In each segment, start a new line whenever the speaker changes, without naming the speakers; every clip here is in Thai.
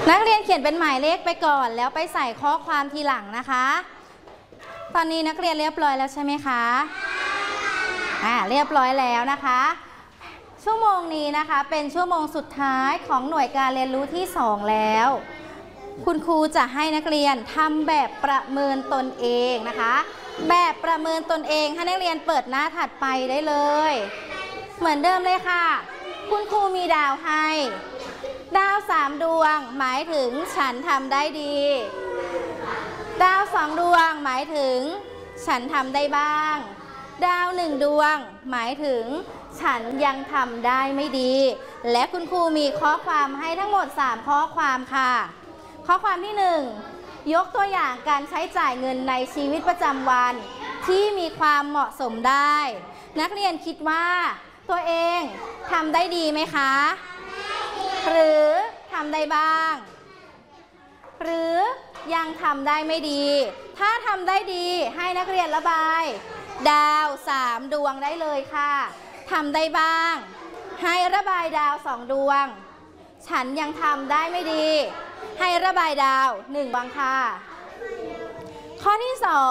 นักเรียนเขียนเป็นหมายเลขไปก่อนแล้วไปใส่ข้อความทีหลังนะคะตอนนี้นักเรียนเรียบร้อยแล้วใช่ไหมคะเรียบร้อยแล้วนะคะชั่วโมงนี้นะคะเป็นชั่วโมงสุดท้ายของหน่วยการเรียนรู้ที่2แล้วคุณครูจะให้นักเรียนทำแบบประเมินตนเองนะคะแบบประเมินตนเองให้นักเรียนเปิดหน้าถัดไปได้เลยเหมือนเดิมเลยค่ะคุณครูมีดาวให้ดาว3ดวงหมายถึงฉันทำได้ดีดาว2ดวงหมายถึงฉันทำได้บ้างดาว1ดวงหมายถึงฉันยังทำได้ไม่ดีและคุณครูมีข้อความให้ทั้งหมด3ข้อความค่ะข้อความที่1ยกตัวอย่างการใช้จ่ายเงินในชีวิตประจำวันที่มีความเหมาะสมได้นักเรียนคิดว่าตัวเองทำได้ดีไหมคะหรือทำได้บ้างหรือยังทำได้ไม่ดีถ้าทำได้ดีให้นักเรียนระบายดาว3ดวงได้เลยค่ะทำได้บ้างให้ระบายดาว2ดวงฉันยังทำได้ไม่ดีให้ระบายดาว1ดวงค่ะข้อที่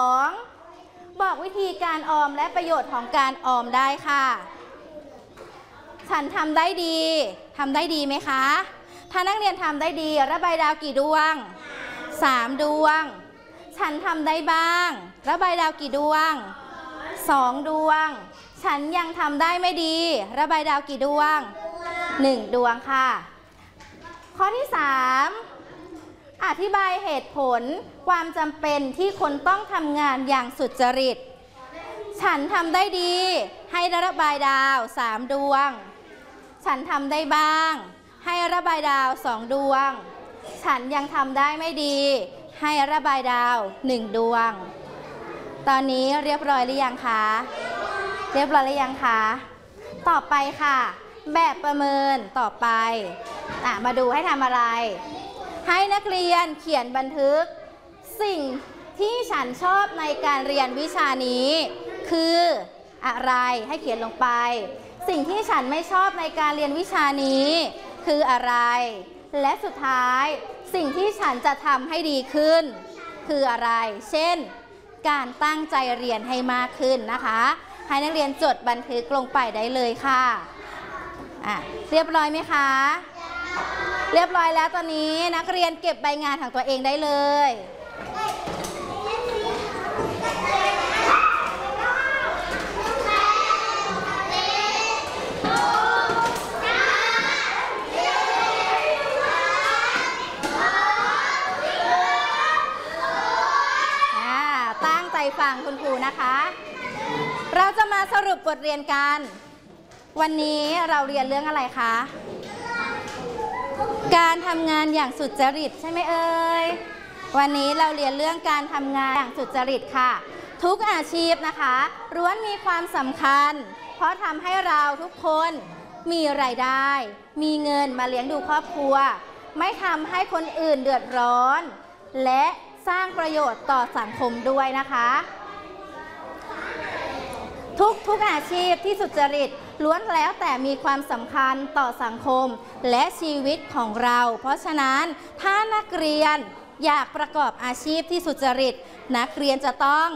2บอกวิธีการออมและประโยชน์ของการออมได้ค่ะฉันทำได้ดีทำได้ดีไหมคะถ้านักเรียนทำได้ดีระบายดาวกี่ดวง3ดวงฉันทำได้บ้างระบายดาวกี่ดวง2ดวงฉันยังทำได้ไม่ดีระบายดาวกี่ดวง1ดวงค่ะข้อที่3อธิบายเหตุผลความจำเป็นที่คนต้องทำงานอย่างสุจริตฉันทำได้ดีให้ระบายดาว3ดวงฉันทำได้บ้างให้ระบายดาว2ดวงฉันยังทำได้ไม่ดีให้ระบายดาว1ดวงตอนนี้เรียบร้อยหรือยังคะเรียบร้อยหรือยังคะต่อไปค่ะแบบประเมินต่อไปมาดูให้ทำอะไรให้นักเรียนเขียนบันทึกสิ่งที่ฉันชอบในการเรียนวิชานี้คืออะไรให้เขียนลงไปสิ่งที่ฉันไม่ชอบในการเรียนวิชานี้คืออะไรและสุดท้ายสิ่งที่ฉันจะทำให้ดีขึ้นคืออะไรเช่นการตั้งใจเรียนให้มากขึ้นนะคะให้นักเรียนจดบันทึกลงไปได้เลยค่ะเรียบร้อยไหมคะเรียบร้อยแล้วตอนนี้นักเรียนเก็บใบงานของตัวเองได้เลยตั้งใจฟังคุณครูนะคะเราจะมาสรุปบทเรียนกันวันนี้เราเรียนเรื่องอะไรคะการทำงานอย่างสุจริตใช่ไหมเอ่ยวันนี้เราเรียนเรื่องการทำงานอย่างสุจริตค่ะทุกอาชีพนะคะล้วนมีความสำคัญเพราะทำให้เราทุกคนมีรายได้มีเงินมาเลี้ยงดูครอบครัวไม่ทำให้คนอื่นเดือดร้อนและสร้างประโยชน์ต่อสังคมด้วยนะคะทุกอาชีพที่สุจริตล้วนแล้วแต่มีความสำคัญต่อสังคมและชีวิตของเราเพราะฉะนั้นถ้านักเรียนอยากประกอบอาชีพที่สุจริตนักเรียนจะต้อง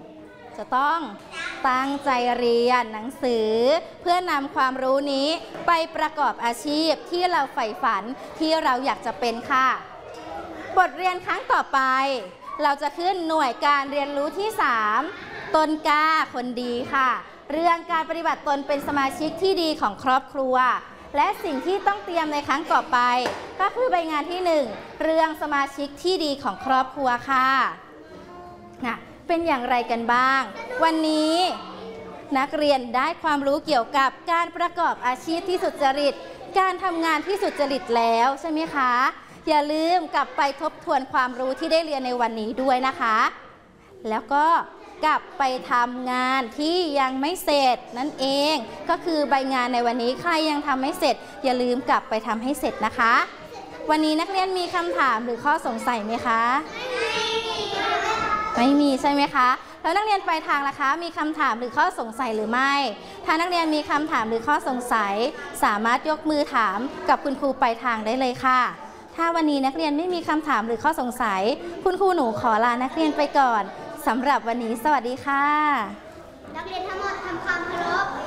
ตั้งใจเรียนหนังสือเพื่อนำความรู้นี้ไปประกอบอาชีพที่เราใฝ่ฝันที่เราอยากจะเป็นค่ะบทเรียนครั้งต่อไปเราจะขึ้นหน่วยการเรียนรู้ที่3ตนกล้าคนดีค่ะเรื่องการปฏิบัติตนเป็นสมาชิกที่ดีของครอบครัวและสิ่งที่ต้องเตรียมในครั้งต่อไปก็คือใบงานที่1เรื่องสมาชิกที่ดีของครอบครัวค่ะเป็นอย่างไรกันบ้างวันนี้นักเรียนได้ความรู้เกี่ยวกับการประกอบอาชีพที่สุจริตการทำงานที่สุจริตแล้วใช่ไหมคะอย่าลืมกลับไปทบทวนความรู้ที่ได้เรียนในวันนี้ด้วยนะคะแล้วก็กลับไปทำงานที่ยังไม่เสร็จนั่นเองก็คือใบงานในวันนี้ใครยังทำไม่เสร็จอย่าลืมกลับไปทำให้เสร็จนะคะวันนี้นักเรียนมีคำถามหรือข้อสงสัยไหมคะไม่มีใช่ไหมคะแล้วนักเรียนปลายทางล่ะคะมีคำถามหรือข้อสงสัยหรือไม่ถ้านักเรียนมีคำถามหรือข้อสงสัยสามารถยกมือถามกับคุณครูปลายทางได้เลยค่ะถ้าวันนี้นักเรียนไม่มีคำถามหรือข้อสงสัยคุณครูหนูขอลานักเรียนไปก่อนสำหรับวันนี้สวัสดีค่ะ
นักเรียนทั้งหมดทำความเคารพ